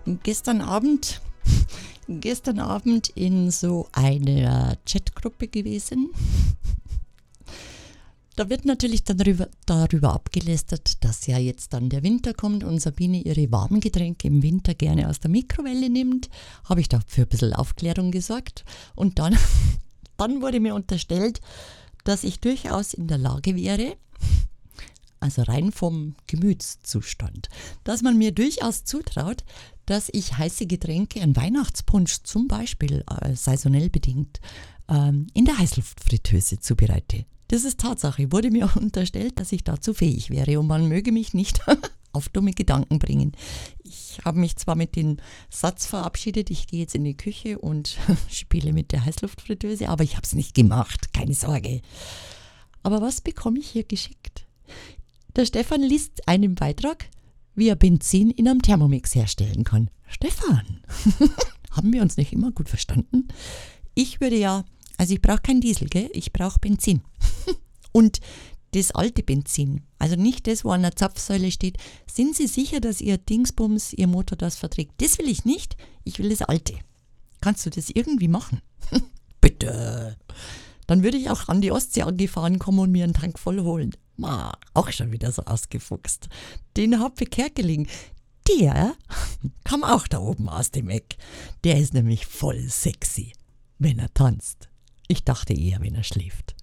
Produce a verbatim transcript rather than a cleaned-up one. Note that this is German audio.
gestern Abend, gestern Abend in so einer Chatgruppe gewesen. Da wird natürlich dann darüber, darüber abgelästert, dass ja jetzt dann der Winter kommt und Sabine ihre warmen Getränke im Winter gerne aus der Mikrowelle nimmt. Habe ich da für ein bisschen Aufklärung gesorgt. Und dann, dann wurde mir unterstellt, dass ich durchaus in der Lage wäre, also rein vom Gemütszustand, dass man mir durchaus zutraut, dass ich heiße Getränke, einen Weihnachtspunsch zum Beispiel, äh, saisonell bedingt, ähm, in der Heißluftfritteuse zubereite. Das ist Tatsache, wurde mir unterstellt, dass ich dazu fähig wäre und man möge mich nicht auf dumme Gedanken bringen. Ich habe mich zwar mit dem Satz verabschiedet, ich gehe jetzt in die Küche und spiele mit der Heißluftfritteuse, aber ich habe es nicht gemacht, keine Sorge. Aber was bekomme ich hier geschickt? Der Stefan liest einen Beitrag, wie er Benzin in einem Thermomix herstellen kann. Stefan, haben wir uns nicht immer gut verstanden? Ich würde ja, also ich brauche kein Diesel, gell? Ich brauche Benzin. Und das alte Benzin, also nicht das, wo an der Zapfsäule steht. Sind Sie sicher, dass Ihr Dingsbums, Ihr Motor das verträgt? Das will ich nicht, ich will das alte. Kannst du das irgendwie machen? Bitte. Dann würde ich auch an die Ostsee angefahren kommen und mir einen Tank voll holen. Ma, auch schon wieder so ausgefuchst. Den Happe Kerkeling, der kam auch da oben aus dem Eck. Der ist nämlich voll sexy, wenn er tanzt. Ich dachte eher, wenn er schläft.